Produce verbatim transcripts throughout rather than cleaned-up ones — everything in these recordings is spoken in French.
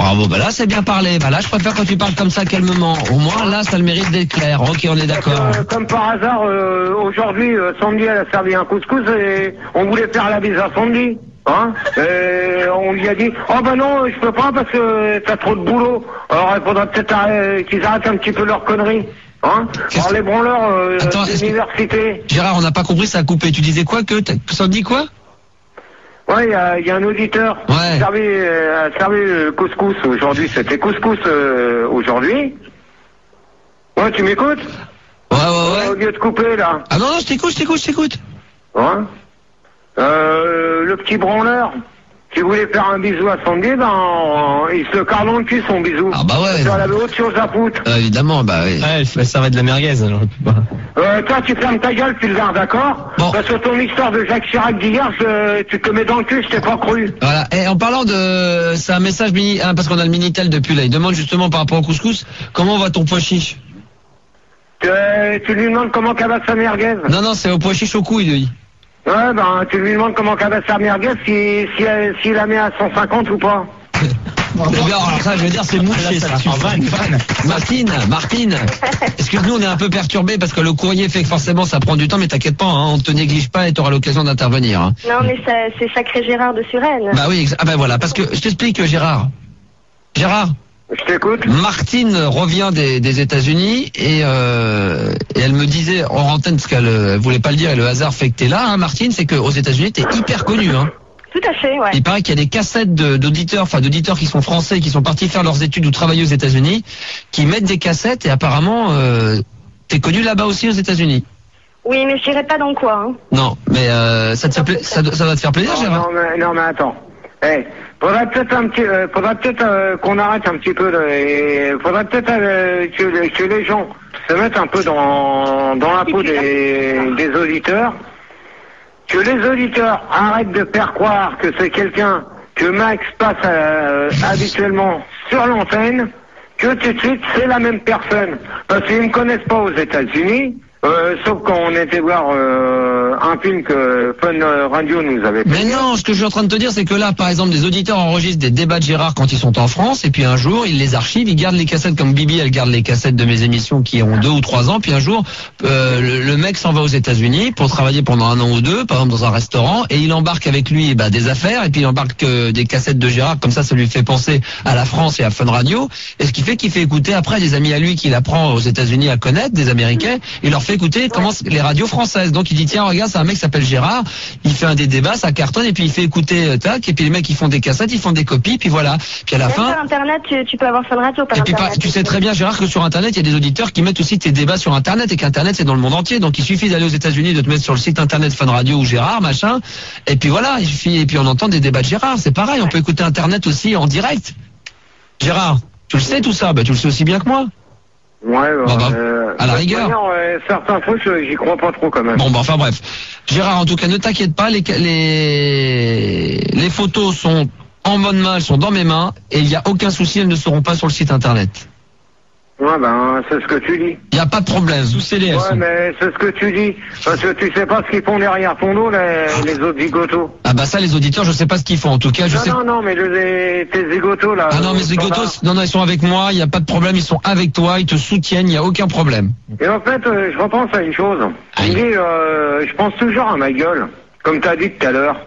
Bravo, bah là c'est bien parlé. Bah là je préfère quand tu parles comme ça calmement. Au moins là ça a le mérite d'être clair. Ok, on est d'accord. Euh, comme par hasard, euh, aujourd'hui, euh, Sandy elle a servi un couscous et on voulait faire la bise à Sandy. Hein, et on lui a dit, oh ben non, je peux pas parce que t'as trop de boulot. Alors il faudra peut-être arrêter, qu'ils arrêtent un petit peu leurs conneries. Hein. Alors les branleurs euh, Attends, de l'université. Gérard, on n'a pas compris, ça a coupé. Tu disais quoi que ça dit quoi? Ouais, il y a, y a un auditeur ouais. qui a servi, euh, a servi le couscous aujourd'hui. C'était couscous euh, aujourd'hui. Ouais, tu m'écoutes? Ouais, ouais, ouais. Au lieu de couper là. Ah non, non, je t'écoute, je t'écoute, je t'écoute. Ouais. Euh, le petit branleur qui voulait faire un bisou à Sandy, ben, euh, il se carre dans le cul son bisou. Ah bah ouais. Parce qu'elle avait autre chose à foutre. Euh, évidemment, bah oui. Ouais, ça va être de la merguez, alors. Euh, toi, tu fermes ta gueule, tu le gardes, d'accord? Bon. Parce que ton histoire de Jacques Chirac d'hier, je- tu te mets dans le cul, je t'ai pas cru. Voilà. Et en parlant de, c'est un message mini, hein, parce qu'on a le Minitel depuis là. Il demande justement par rapport au couscous, comment va ton pois chiche? Tu, tu lui demandes comment qu'elle va sa merguez. Non, non, c'est au pois chiche aux couilles, lui. Ouais, ben, tu lui demandes comment qu'elle va sa merguez, si, si, elle- si la met à cent cinquante ou pas. Eh bien, alors ça, je veux dire, c'est mouché, ça. Martine, Martine, excuse-nous, on est un peu perturbé parce que le courrier fait que forcément ça prend du temps, mais t'inquiète pas, hein, on te néglige pas et t'auras l'occasion d'intervenir. Hein. Non, mais ça, c'est sacré Gérard de Suresnes. Bah oui, exa- ah ben voilà, parce que je t'explique, Gérard. Gérard. Je t'écoute. Martine revient des, des États-Unis et, euh, et elle me disait en antenne, parce qu'elle euh, elle voulait pas le dire et le hasard fait que t'es là, hein, Martine, c'est qu'aux États-Unis t'es hyper connue, hein. Tout à fait, ouais. Il paraît qu'il y a des cassettes de- d'auditeurs, enfin d'auditeurs qui sont français, qui sont partis faire leurs études ou travailler aux États-Unis, qui mettent des cassettes et apparemment euh, t'es connu là-bas aussi aux États-Unis. Oui, mais je dirais pas dans quoi, hein. Non, mais euh, ça te fait pla- ça, ça va te faire plaisir, Non, Gérard. non, mais, non, mais attends. Eh, faudrait peut-être un petit, euh, faudrait peut-être euh, qu'on arrête un petit peu. De, et faudrait peut-être euh, que, les- que les gens se mettent un peu dans dans la peau des, des auditeurs. Que les auditeurs arrêtent de faire croire que c'est quelqu'un que Max passe euh, habituellement sur l'antenne, que tout de suite c'est la même personne. Parce qu'ils ne me connaissent pas aux États-Unis. Euh, sauf quand on était voir euh, un film que Fun Radio nous avait fait. Mais non, ce que je suis en train de te dire, c'est que là, par exemple, des auditeurs enregistrent des débats de Gérard quand ils sont en France, et puis un jour, ils les archivent, ils gardent les cassettes comme Bibi, elle garde les cassettes de mes émissions qui ont deux ou trois ans, puis un jour, euh, le, le mec s'en va aux États-Unis pour travailler pendant un an ou deux, par exemple dans un restaurant, et il embarque avec lui bah, des affaires, et puis il embarque euh, des cassettes de Gérard, comme ça, ça lui fait penser à la France et à Fun Radio, et ce qui fait qu'il fait écouter après des amis à lui qu'il apprend aux États-Unis à connaître, des Américains, il leur fait écouter comment les radios françaises. Donc il dit tiens regarde, c'est un mec qui s'appelle Gérard, il fait un des débats, ça cartonne et puis il fait écouter euh, tac et puis les mecs ils font des cassettes, ils font des copies puis voilà. Puis à la Même fin sur Internet, tu, tu peux avoir Fun Radio par et puis Internet. par- tu sais très bien Gérard que sur Internet il y a des auditeurs qui mettent aussi tes débats sur Internet et qu'Internet c'est dans le monde entier. Donc il suffit d'aller aux États-Unis, de te mettre sur le site Internet Fun Radio ou Gérard machin et puis voilà, il suffit et puis on entend des débats de Gérard. C'est pareil, on peut écouter Internet aussi en direct. Gérard, tu le sais tout ça, bah tu le sais aussi bien que moi. Ouais, ouais. Bon, bah, euh, à la de toute rigueur. manière, ouais, certains trucs, euh, j'y crois pas trop quand même. Bon, bah, enfin bref. Gérard, en tout cas, ne t'inquiète pas, les, les, les photos sont en bonne main, elles sont dans mes mains, et il n'y a aucun souci, elles ne seront pas sur le site internet. Ouais, ben, c'est ce que tu dis. Il n'y a pas de problème. Sous scellé, elles Ouais, sont. mais c'est ce que tu dis. Parce que tu sais pas ce qu'ils font derrière ton dos, les, les autres zigotos. Ah bah ça, les auditeurs, je sais pas ce qu'ils font. En tout cas, je Non, sais. non, non, mais les, tes zigotos, là. Ah non, mais euh, zigotos, non, non, ils sont avec moi, il n'y a pas de problème, ils sont avec toi, ils te soutiennent, il n'y a aucun problème. Et en fait, euh, je repense à une chose. Je Aïe. me dis, euh, je pense toujours à ma gueule. Comme t'as dit tout à l'heure.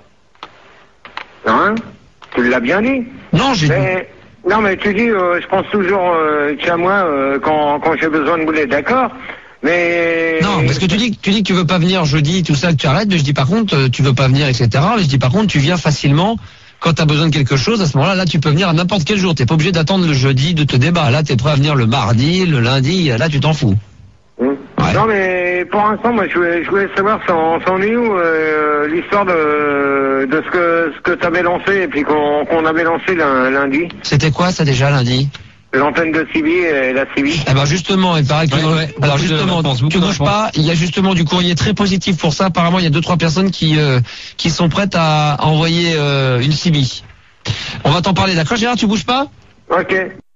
Hein? Tu l'as bien dit. Non, j'ai Mais, non, mais tu dis, euh, je pense toujours euh, qu'à moi euh, quand, quand j'ai besoin de bouler, d'accord? Mais... Non, parce que tu dis, tu dis que tu veux pas venir jeudi, tout ça, que tu arrêtes, mais je dis par contre, euh, tu veux pas venir, et cetera. Mais je dis par contre, tu viens facilement quand tu as besoin de quelque chose. À ce moment-là, là, tu peux venir à n'importe quel jour. T'es pas obligé d'attendre le jeudi de te débat. Là, t'es prêt à venir le mardi, le lundi. Là, tu t'en fous. Hum. Ouais. Non, mais pour l'instant, moi, je voulais, je voulais savoir, c'en c'en est où euh, l'histoire de, de ce que ce que t'avais lancé et puis qu'on qu'on avait lancé lun- lundi. C'était quoi ça déjà lundi? L'antenne de Cibi et la Cibi. Eh ben justement, il paraît que Ouais, ouais, alors beaucoup de justement, réponses, beaucoup tu de bouges réponses. pas. Il y a justement du courrier très positif pour ça. Apparemment, il y a deux trois personnes qui euh, qui sont prêtes à envoyer euh, une C B. On va t'en parler, d'accord, Gérard? Tu bouges pas? Ok.